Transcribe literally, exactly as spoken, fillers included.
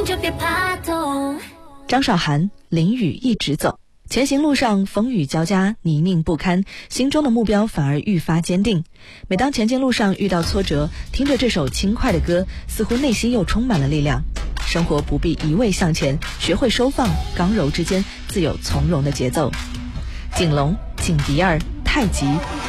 就别怕痛。 张韶涵，淋雨一直走，前行路上风雨交加，泥泞不堪，心中的目标反而愈发坚定。每当前进路上遇到挫折，听着这首轻快的歌，似乎内心又充满了力量。生活不必一味向前，学会收放，刚柔之间自有从容的节奏。景龙、景迪儿、太极、